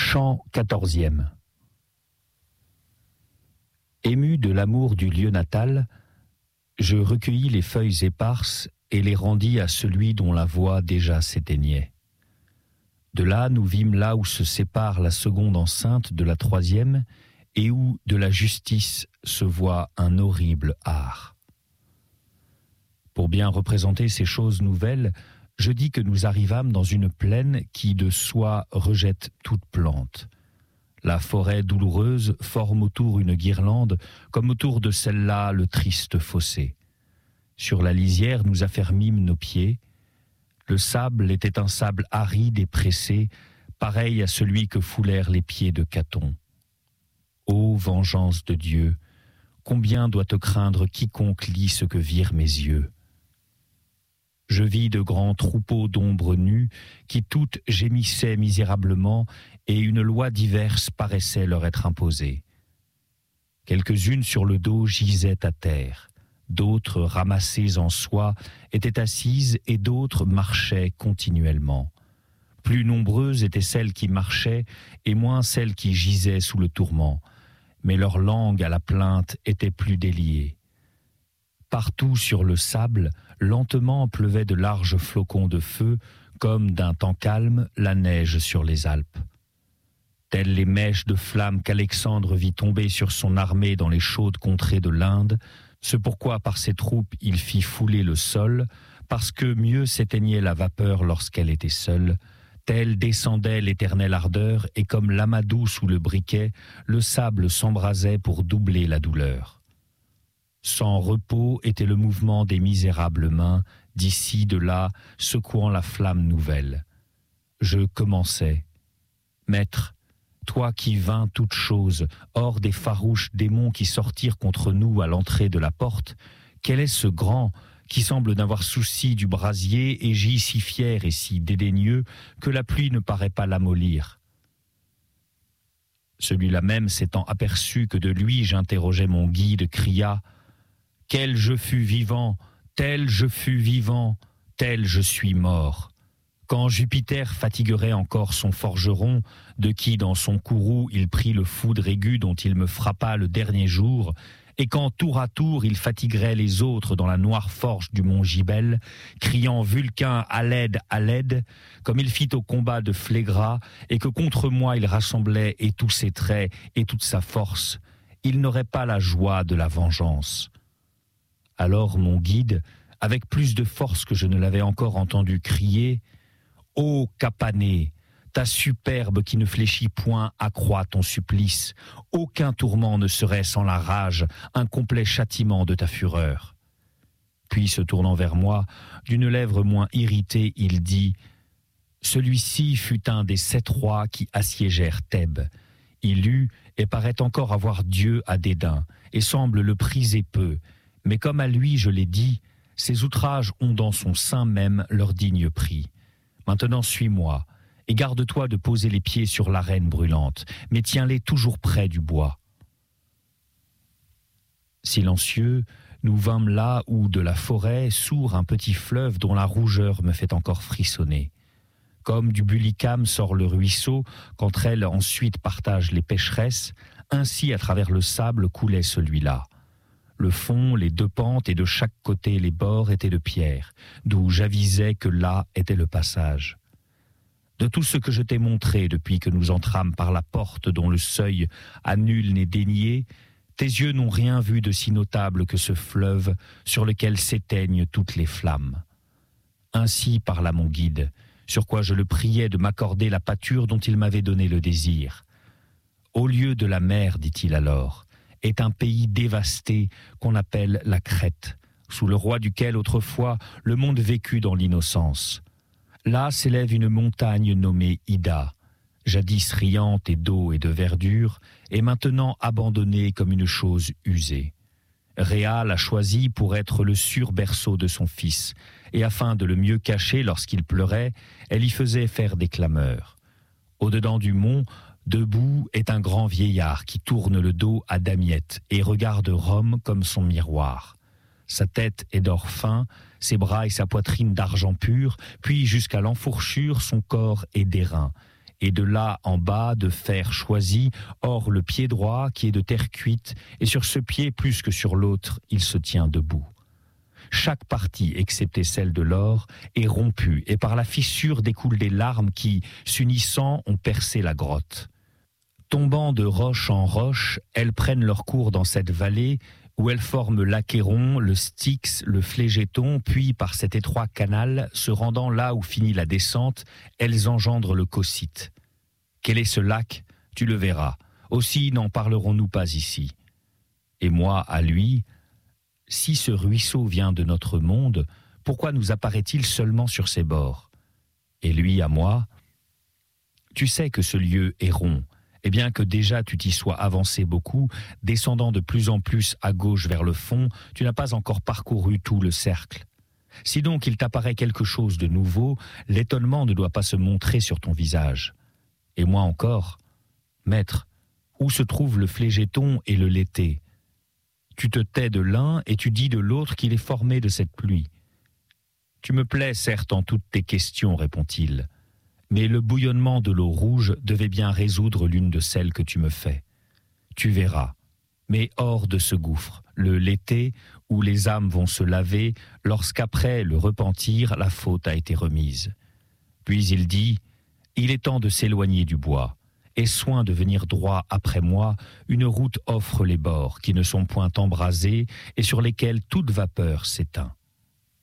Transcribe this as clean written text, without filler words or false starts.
Chant 14e. Ému de l'amour du lieu natal, je recueillis les feuilles éparses et les rendis à celui dont la voix déjà s'éteignait. De là, nous vîmes là où se sépare la seconde enceinte de la troisième et où de la justice se voit un horrible art. Pour bien représenter ces choses nouvelles, je dis que nous arrivâmes dans une plaine qui de soi rejette toute plante. La forêt douloureuse forme autour une guirlande, comme autour de celle-là le triste fossé. Sur la lisière, nous affermîmes nos pieds. Le sable était un sable aride et pressé, pareil à celui que foulèrent les pieds de Caton. Ô vengeance de Dieu, combien doit te craindre quiconque lit ce que virent mes yeux. Je vis de grands troupeaux d'ombres nues qui toutes gémissaient misérablement et une loi diverse paraissait leur être imposée. Quelques-unes sur le dos gisaient à terre, d'autres ramassées en soie étaient assises et d'autres marchaient continuellement. Plus nombreuses étaient celles qui marchaient et moins celles qui gisaient sous le tourment, mais leur langue à la plainte était plus déliée. Partout sur le sable, lentement pleuvaient de larges flocons de feu, comme d'un temps calme la neige sur les Alpes. Telles les mèches de flammes qu'Alexandre vit tomber sur son armée dans les chaudes contrées de l'Inde, ce pourquoi par ses troupes il fit fouler le sol, parce que mieux s'éteignait la vapeur lorsqu'elle était seule, telle descendait l'éternelle ardeur, et comme l'amadou sous le briquet, le sable s'embrasait pour doubler la douleur. Sans repos était le mouvement des misérables mains, d'ici, de là, secouant la flamme nouvelle. Je commençais. Maître, toi qui vins toutes choses, hors des farouches démons qui sortirent contre nous à l'entrée de la porte, quel est ce grand qui semble n'avoir souci du brasier et gît si fier et si dédaigneux que la pluie ne paraît pas l'amollir? Celui-là même s'étant aperçu que de lui j'interrogeais mon guide, cria « Quel je fus vivant, tel je fus vivant, tel je suis mort. Quand Jupiter fatiguerait encore son forgeron, de qui dans son courroux il prit le foudre aigu dont il me frappa le dernier jour, et quand tour à tour il fatiguerait les autres dans la noire forge du mont Gibel, criant Vulcain à l'aide, comme il fit au combat de Phlégra, et que contre moi il rassemblait et tous ses traits et toute sa force, il n'aurait pas la joie de la vengeance. Alors mon guide, avec plus de force que je ne l'avais encore entendu crier, « Ô Capané, ta superbe qui ne fléchit point accroît ton supplice, aucun tourment ne serait sans la rage, un complet châtiment de ta fureur. » Puis se tournant vers moi, d'une lèvre moins irritée, il dit « Celui-ci fut un des 7 rois qui assiégèrent Thèbes. Il eut et paraît encore avoir Dieu à dédain, et semble le priser peu. Mais comme à lui je l'ai dit, ces outrages ont dans son sein même leur digne prix. Maintenant suis-moi, et garde-toi de poser les pieds sur l'arène brûlante, mais tiens-les toujours près du bois. » Silencieux, nous vîmes là où de la forêt sourd un petit fleuve dont la rougeur me fait encore frissonner. Comme du Bulicame sort le ruisseau, qu'entre elles ensuite partagent les pécheresses, ainsi à travers le sable coulait celui-là. Le fond, les 2 pentes et de chaque côté les bords étaient de pierre, d'où j'avisais que là était le passage. De tout ce que je t'ai montré depuis que nous entrâmes par la porte dont le seuil à nul n'est dénié, tes yeux n'ont rien vu de si notable que ce fleuve sur lequel s'éteignent toutes les flammes. Ainsi parla mon guide, sur quoi je le priais de m'accorder la pâture dont il m'avait donné le désir. Au lieu de la mer, dit-il alors, est un pays dévasté qu'on appelle la Crète, sous le roi duquel autrefois le monde vécut dans l'innocence. Là s'élève une montagne nommée Ida, jadis riante et d'eau et de verdure, et maintenant abandonnée comme une chose usée. Rhéa l'a choisi pour être le sûr berceau de son fils, et afin de le mieux cacher lorsqu'il pleurait, elle y faisait faire des clameurs. Au-dedans du mont, debout est un grand vieillard qui tourne le dos à Damiette et regarde Rome comme son miroir. Sa tête est d'or fin, ses bras et sa poitrine d'argent pur, puis jusqu'à l'enfourchure son corps est d'airain, et de là en bas de fer choisi, or le pied droit qui est de terre cuite, et sur ce pied plus que sur l'autre, il se tient debout. Chaque partie, excepté celle de l'or, est rompue, et par la fissure découlent des larmes qui, s'unissant, ont percé la grotte. Tombant de roche en roche, elles prennent leur cours dans cette vallée, où elles forment l'Achéron, le Styx, le Phlégéton, puis par cet étroit canal, se rendant là où finit la descente, elles engendrent le Cocyte. Quel est ce lac? Tu le verras. Aussi n'en parlerons-nous pas ici. Et moi, à lui, si ce ruisseau vient de notre monde, pourquoi nous apparaît-il seulement sur ses bords? Et lui, à moi, tu sais que ce lieu est rond, et bien que déjà tu t'y sois avancé beaucoup, descendant de plus en plus à gauche vers le fond, tu n'as pas encore parcouru tout le cercle. Si donc il t'apparaît quelque chose de nouveau, l'étonnement ne doit pas se montrer sur ton visage. Et moi encore, maître, où se trouve le Phlégéton et le Léthé? Tu te tais de l'un et tu dis de l'autre qu'il est formé de cette pluie. Tu me plais certes en toutes tes questions, répond-il, mais le bouillonnement de l'eau rouge devait bien résoudre l'une de celles que tu me fais. Tu verras, mais hors de ce gouffre, le Léthé, où les âmes vont se laver, lorsqu'après le repentir, la faute a été remise. Puis il dit, il est temps de s'éloigner du bois. Aie soin de venir droit après moi, une route offre les bords qui ne sont point embrasés et sur lesquels toute vapeur s'éteint.